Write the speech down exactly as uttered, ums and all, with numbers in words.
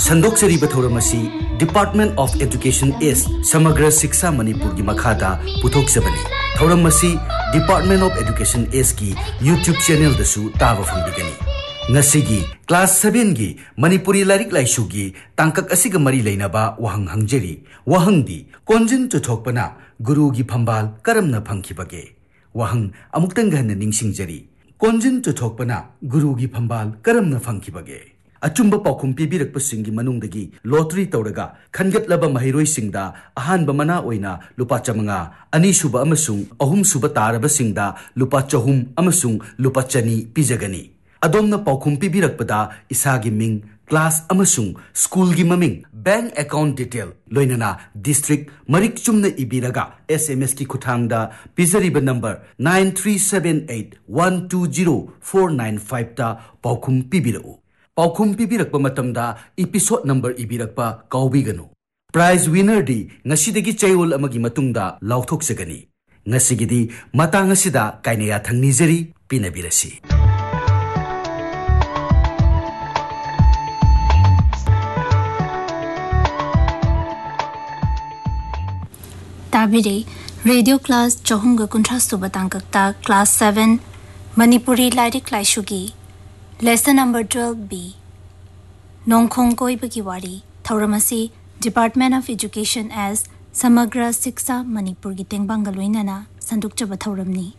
संदोक्चरीब थौरमसी department of education S समग्र शिक्षा मणिपुर की मखादा पुथोक्चबनी थौरमसी डिपार्टमेंट ऑफ एजुकेशन एस की यूट्यूब चैनल दसु ताब फंगदिगनी नसिगी क्लास सेवन की मणिपुरी लारिक लाइसुगी तांकक असिग मरी लेनबा वहंग हंगजरी वहंगदी कोंजिन चुथोकपना गुरु की फंबाल करमना फंगखिबगे वहंग अमुक्तंग हन निंगसिंगजरी कोंजिन चुथोकपना गुरु की फंबाल करमना फंगखिबगे अचुंब पाखुम पीबीरकपसिंगी मनुंगदगी लॉटरी तौरगा खनगतलबा महिरोइसिंगदा अहानबा मना ओइना लुपा चमंगा अनीसुबा अमसुंग अहुमसुबा तारबसिंगदा लुपा चहुम अमसुंग लुपा चनी पिजगनी अदोमना पाखुम पीबीरकपदा इसागी मिंग क्लास अमसुंग स्कूल की ममिंग bank account detail लोइनना district Marik Chumna इबीरगा SMS की खुथांगदा पिजरीबा number nine three seven eight one two zero four nine five ता पाखुम पीबीरउ पाखुम पीबीरकपा मतमदा एपिसोड नंबर इबीरकपा काउबीगनु प्राइज विनर दी ngasiदगी चैओल अमगी मतुंगदा लाउथोक्सगनी ngasiगिदी मतांग असिदा काइनया थंगनिजरी पिनबिरसी ताबिरे रेडियो क्लास चहुंग कुंठा सुबतांकता class seven Manipuri lyric लाइसुगी lesson number twelve B नोंखोंग कोइबगी वारी थौरमसी department of education S समग्र शिक्षा मणिपुर की तेंगबांग लोइनना संदुकचब थौरमनी